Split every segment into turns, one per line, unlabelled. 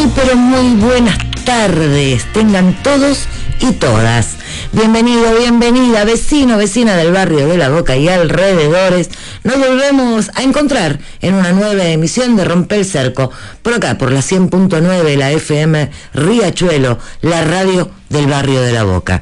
pero muy buenas tardes, tengan todos y todas. Bienvenido, bienvenida, vecino, vecina del barrio de La Boca y alrededores. Nos volvemos a encontrar en una nueva emisión de Rompe el Cerco, por acá, por la 100.9, la FM Riachuelo, la radio del barrio de La Boca.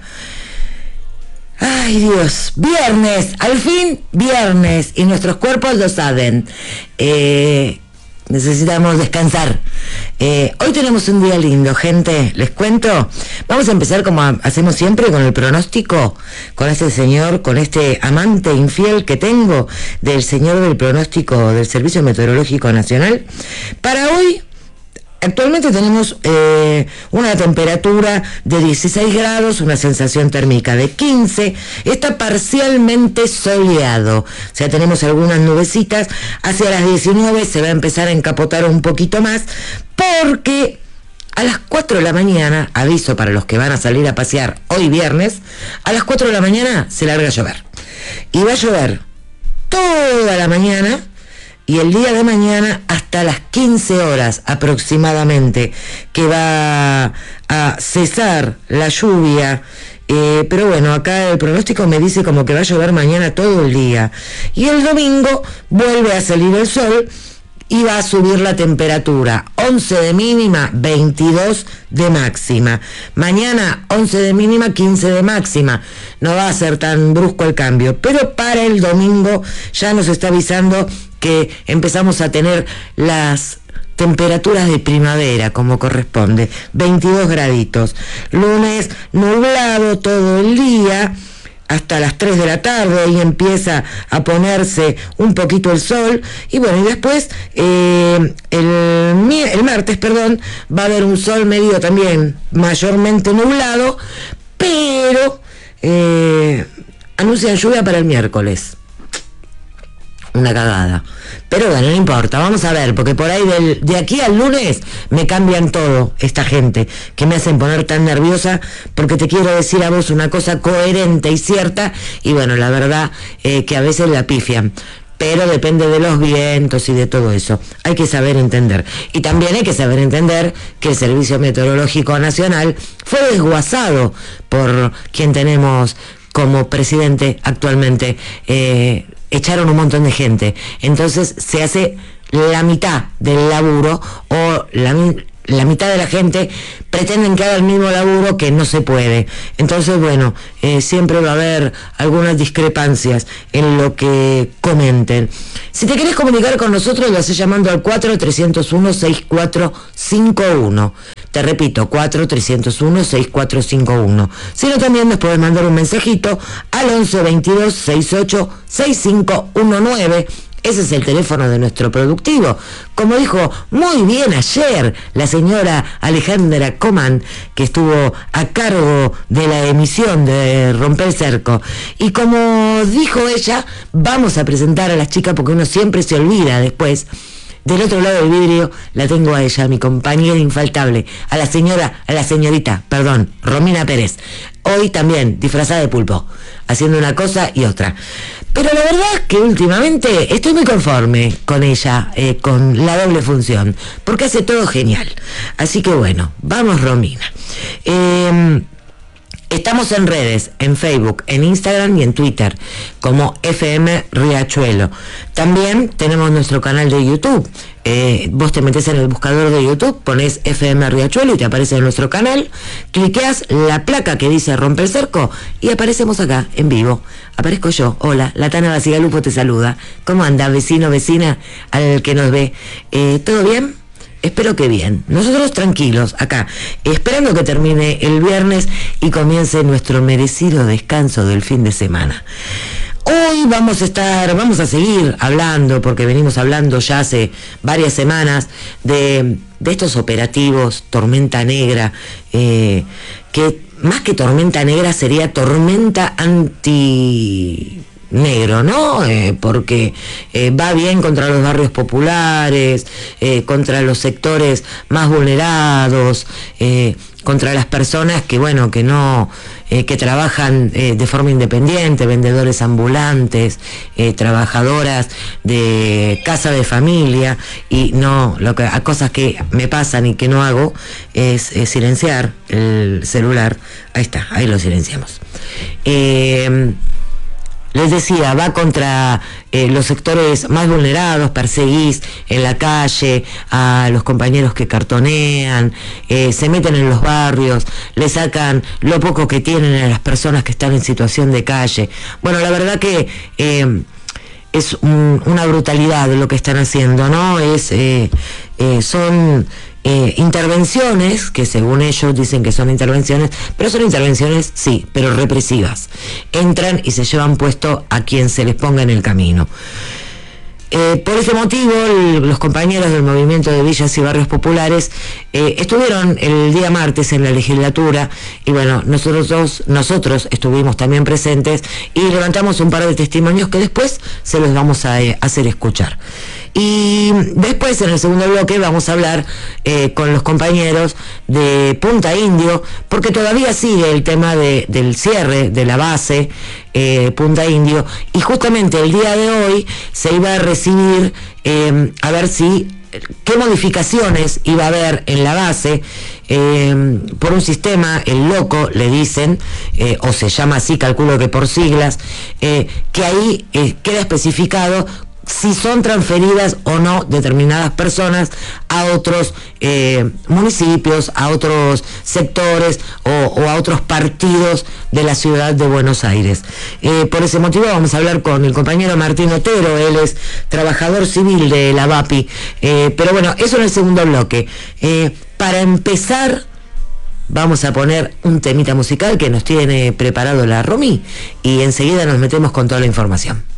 Ay Dios, viernes, al fin viernes, y nuestros cuerpos lo saben. Necesitamos descansar. Hoy tenemos un día lindo, gente, les cuento. Vamos a empezar como hacemos siempre con el pronóstico, con este señor, con este amante infiel que tengo del señor del pronóstico del Servicio Meteorológico Nacional. Para hoy, actualmente tenemos una temperatura de 16 grados, una sensación térmica de 15, está parcialmente soleado, o sea, tenemos algunas nubecitas. Hacia las 19 se va a empezar a encapotar un poquito más, porque a las 4 de la mañana, aviso para los que van a salir a pasear hoy viernes, a las 4 de la mañana se larga a llover, y va a llover toda la mañana, y el día de mañana hasta las 15 horas aproximadamente, que va a cesar la lluvia. Pero bueno, acá el pronóstico me dice como que va a llover mañana todo el día, y el domingo vuelve a salir el sol y va a subir la temperatura, 11 de mínima, 22 de máxima. Mañana 11 de mínima, 15 de máxima. No va a ser tan brusco el cambio, pero para el domingo ya nos está avisando que empezamos a tener las temperaturas de primavera como corresponde, 22 graditos. Lunes nublado todo el día hasta las 3 de la tarde, y empieza a ponerse un poquito el sol, y bueno, y después el martes, va a haber un sol medio también mayormente nublado, pero anuncian lluvia para el miércoles. Una cagada, pero bueno, no importa, vamos a ver, porque por ahí de aquí al lunes me cambian todo esta gente, que me hacen poner tan nerviosa, porque te quiero decir a vos una cosa coherente y cierta, y bueno, la verdad que a veces la pifian, pero depende de los vientos y de todo eso, hay que saber entender. Y también hay que saber entender que el Servicio Meteorológico Nacional fue desguazado por quien tenemos como presidente actualmente. Echaron un montón de gente, entonces se hace la mitad del laburo, o la mitad de la gente pretenden que haga el mismo laburo, que no se puede. Entonces, bueno, siempre va a haber algunas discrepancias en lo que comenten. Si te querés comunicar con nosotros, lo haces llamando al 4301-6451. Te repito, 4301-6451. Si no, también nos podés mandar un mensajito al 1122-686519. Ese es el teléfono de nuestro productivo. Como dijo muy bien ayer la señora Alejandra Coman, que estuvo a cargo de la emisión de Romper el Cerco. Y como dijo ella, vamos a presentar a las chicas, porque uno siempre se olvida después. Del otro lado del vidrio la tengo a ella, mi compañera infaltable, a la señorita, Romina Pérez. Hoy también disfrazada de pulpo, haciendo una cosa y otra. Pero la verdad es que últimamente estoy muy conforme con ella, con la doble función, porque hace todo genial. Así que bueno, vamos, Romina. Estamos en redes, en Facebook, en Instagram y en Twitter, como FM Riachuelo. También tenemos nuestro canal de YouTube. Vos te metés en el buscador de YouTube, ponés FM Riachuelo y te aparece nuestro canal. Cliqueas la placa que dice Rompe el Cerco y aparecemos acá, en vivo. Aparezco yo. Hola, la Tana Basigalupo te saluda. ¿Cómo anda, vecino, vecina, al que nos ve? ¿Todo bien? Espero que bien. Nosotros tranquilos acá, esperando que termine el viernes y comience nuestro merecido descanso del fin de semana. Hoy vamos a seguir hablando, porque venimos hablando ya hace varias semanas de estos operativos Tormenta Negra, que más que tormenta negra sería tormenta negro, ¿no? Porque va bien contra los barrios populares, contra los sectores más vulnerados, contra las personas que, bueno, que no, que trabajan de forma independiente, vendedores ambulantes, trabajadoras de casa de familia, y no, a cosas que me pasan y que no hago es silenciar el celular. Ahí está, ahí lo silenciamos. Les decía, va contra los sectores más vulnerados, perseguís en la calle a los compañeros que cartonean, se meten en los barrios, le sacan lo poco que tienen a las personas que están en situación de calle. Bueno, la verdad que es una brutalidad lo que están haciendo, ¿no? Son intervenciones, que según ellos dicen que son intervenciones, pero son intervenciones, sí, pero represivas. Entran y se llevan puesto a quien se les ponga en el camino. Por ese motivo, los compañeros del Movimiento de Villas y Barrios Populares estuvieron el día martes en la legislatura, y bueno, nosotros estuvimos también presentes y levantamos un par de testimonios que después se los vamos a hacer escuchar. Y después, en el segundo bloque, vamos a hablar con los compañeros de Punta Indio, porque todavía sigue el tema del cierre de la base Punta Indio, y justamente el día de hoy se iba a recibir, a ver qué modificaciones iba a haber en la base, por un sistema, el loco le dicen, o se llama así, calculo que por siglas, que ahí queda especificado si son transferidas o no determinadas personas a otros municipios, a otros sectores o a otros partidos de la ciudad de Buenos Aires. Por ese motivo vamos a hablar con el compañero Martín Otero, él es trabajador civil de la VAPI, pero bueno, eso en el segundo bloque. Para empezar, vamos a poner un temita musical que nos tiene preparado la Romy, y enseguida nos metemos con toda la información.